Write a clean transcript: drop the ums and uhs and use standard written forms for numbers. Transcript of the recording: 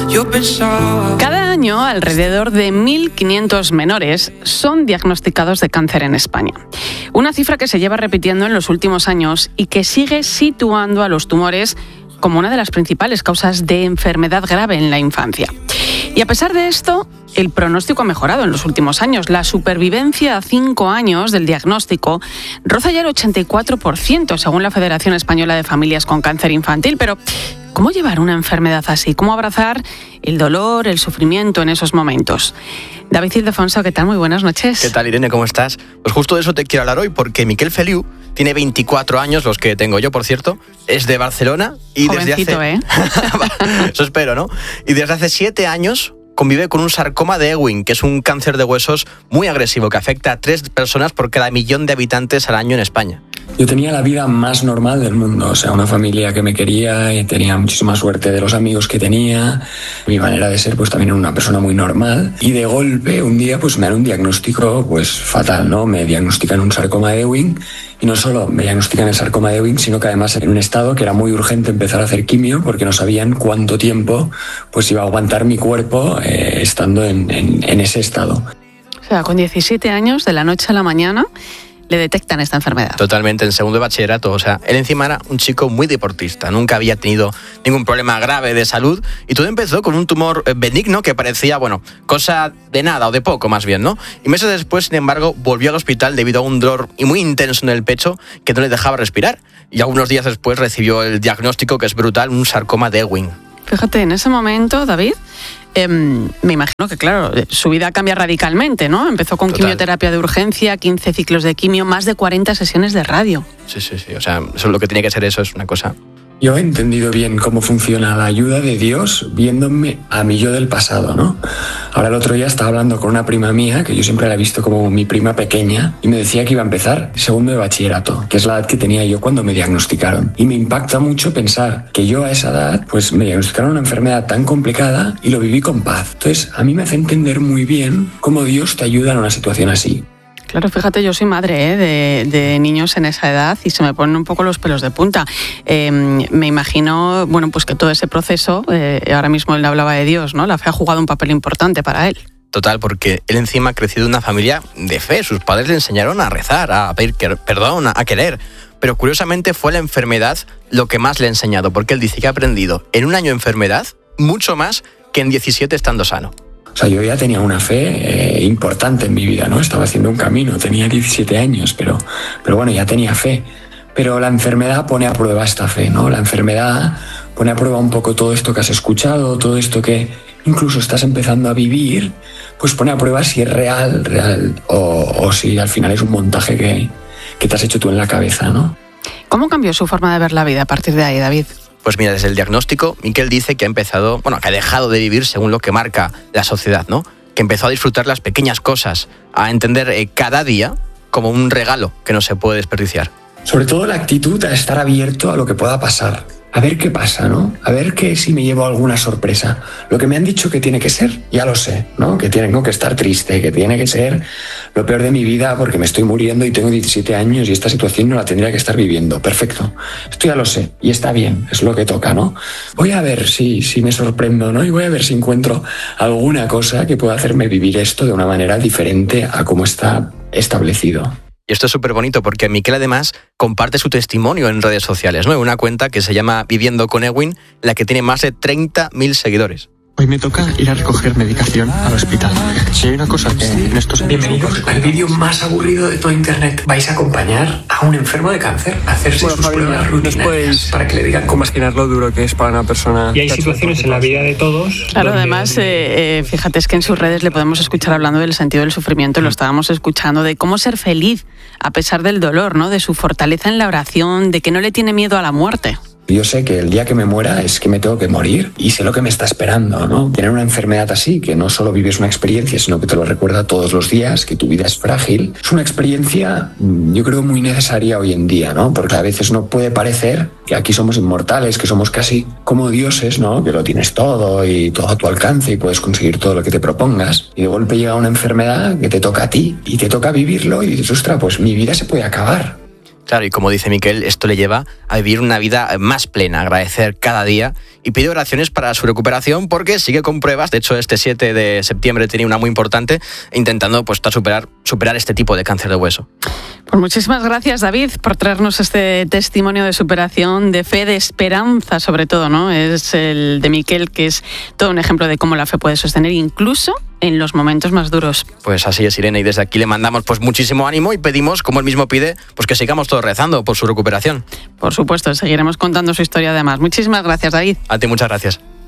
Yo pensaba... Cada año, alrededor de 1.500 menores son diagnosticados de cáncer en España. Una cifra que se lleva repitiendo en los últimos años y que sigue situando a los tumores como una de las principales causas de enfermedad grave en la infancia. Y a pesar de esto, el pronóstico ha mejorado en los últimos años. La supervivencia a 5 años del diagnóstico roza ya el 84%, según la Federación Española de Familias con Cáncer Infantil. Pero, ¿cómo llevar una enfermedad así? ¿Cómo abrazar el dolor, el sufrimiento en esos momentos? David Ildefonso, ¿qué tal? Muy buenas noches. ¿Qué tal, Irene? ¿Cómo estás? Pues justo de eso te quiero hablar hoy, porque Miquel Feliu tiene 24 años, los que tengo yo, por cierto, es de Barcelona y jovencito, desde hace... Eso espero, ¿no? Y desde hace 7 años convive con un sarcoma de Ewing, que es un cáncer de huesos muy agresivo que afecta a 3 personas por cada 1.000.000 de habitantes al año en España. Yo tenía la vida más normal del mundo, o sea, una familia que me quería y tenía muchísima suerte de los amigos que tenía. Mi manera de ser, pues también era una persona muy normal. Y de golpe, un día, pues me dan un diagnóstico, pues fatal, ¿no? Me diagnostican un sarcoma de Ewing. Y no solo me diagnostican el sarcoma de Ewing, sino que además en un estado que era muy urgente empezar a hacer quimio porque no sabían cuánto tiempo pues iba a aguantar mi cuerpo estando en ese estado. O sea, con 17 años, de la noche a la mañana, le detectan esta enfermedad. Totalmente, en segundo de bachillerato. O sea, él encima era un chico muy deportista, nunca había tenido ningún problema grave de salud y todo empezó con un tumor benigno que parecía, bueno, cosa de nada o de poco más bien, ¿no? Y meses después, sin embargo, volvió al hospital debido a un dolor muy intenso en el pecho que no le dejaba respirar. Y algunos días después recibió el diagnóstico, que es brutal, un sarcoma de Ewing. Fíjate, en ese momento, David, me imagino que, claro, su vida cambia radicalmente, ¿no? Empezó con quimioterapia de urgencia, 15 ciclos de quimio, más de 40 sesiones de radio. Sí. O sea, eso es lo que tiene que ser, eso es una cosa... Yo he entendido bien cómo funciona la ayuda de Dios viéndome a mí yo del pasado, ¿no? Ahora el otro día estaba hablando con una prima mía, que yo siempre la he visto como mi prima pequeña, y me decía que iba a empezar segundo de bachillerato, que es la edad que tenía yo cuando me diagnosticaron. Y me impacta mucho pensar que yo a esa edad, pues me diagnosticaron una enfermedad tan complicada y lo viví con paz. Entonces, a mí me hace entender muy bien cómo Dios te ayuda en una situación así. Claro, fíjate, yo soy madre de niños en esa edad y se me ponen un poco los pelos de punta. Me imagino, bueno, pues que todo ese proceso, ahora mismo él hablaba de Dios, ¿no? La fe ha jugado un papel importante para él. Total, porque él encima ha crecido en una familia de fe. Sus padres le enseñaron a rezar, a pedir perdón, a querer. Pero curiosamente fue la enfermedad lo que más le ha enseñado, porque él dice que ha aprendido en 1 año de enfermedad mucho más que en 17 estando sano. O sea, yo ya tenía una fe importante en mi vida, ¿no? Estaba haciendo un camino, tenía 17 años, pero bueno, ya tenía fe. Pero la enfermedad pone a prueba esta fe, ¿no? La enfermedad pone a prueba un poco todo esto que has escuchado, todo esto que incluso estás empezando a vivir, pues pone a prueba si es real o si al final es un montaje que te has hecho tú en la cabeza, ¿no? ¿Cómo cambió su forma de ver la vida a partir de ahí, David? Pues mira, desde el diagnóstico, Miquel dice que que ha dejado de vivir según lo que marca la sociedad, ¿no? Que empezó a disfrutar las pequeñas cosas, a entender cada día como un regalo que no se puede desperdiciar. Sobre todo la actitud a estar abierto a lo que pueda pasar. A ver qué pasa, ¿no? A ver si me llevo alguna sorpresa. Lo que me han dicho que tiene que ser, ya lo sé, ¿no? Que tengo que estar triste, que tiene que ser lo peor de mi vida porque me estoy muriendo y tengo 17 años y esta situación no la tendría que estar viviendo. Perfecto. Esto ya lo sé y está bien, es lo que toca, ¿no? Voy a ver si me sorprendo, ¿no? Y voy a ver si encuentro alguna cosa que pueda hacerme vivir esto de una manera diferente a cómo está establecido. Y esto es súper bonito porque Miquel además comparte su testimonio en redes sociales, ¿no? En una cuenta que se llama Viviendo con Ewing, la que tiene más de 30.000 seguidores. Hoy me toca ir a recoger medicación al hospital. Si hay una cosa que en estos... Bienvenidos al vídeo más aburrido de todo internet. Vais a acompañar a un enfermo de cáncer a hacerse sus pruebas rutinarias para que le digan cómo imaginar lo duro que es para una persona. Y hay situaciones en la vida de todos. Claro, además, fíjate, es que en sus redes le podemos escuchar hablando del sentido del sufrimiento, lo estábamos escuchando, de cómo ser feliz a pesar del dolor, ¿no? De su fortaleza en la oración, de que no le tiene miedo a la muerte. Yo sé que el día que me muera es que me tengo que morir y sé lo que me está esperando, ¿no? Tener una enfermedad así, que no solo vives una experiencia, sino que te lo recuerda todos los días, que tu vida es frágil, es una experiencia, yo creo, muy necesaria hoy en día, ¿no? Porque a veces no puede parecer que aquí somos inmortales, que somos casi como dioses, ¿no? Que lo tienes todo y todo a tu alcance y puedes conseguir todo lo que te propongas. Y de golpe llega una enfermedad que te toca a ti y te toca vivirlo y dices, ostras, pues mi vida se puede acabar. Claro, y como dice Miquel, esto le lleva a vivir una vida más plena, agradecer cada día y pide oraciones para su recuperación porque sigue con pruebas. De hecho, este 7 de septiembre tenía una muy importante, intentando pues superar este tipo de cáncer de hueso. Pues muchísimas gracias, David, por traernos este testimonio de superación, de fe, de esperanza sobre todo, ¿no? Es el de Miquel, que es todo un ejemplo de cómo la fe puede sostener incluso en los momentos más duros. Pues así es, Irene, y desde aquí le mandamos pues muchísimo ánimo y pedimos, como él mismo pide, pues que sigamos todos rezando por su recuperación. Por supuesto, seguiremos contando su historia además. Muchísimas gracias, David. A ti muchas gracias.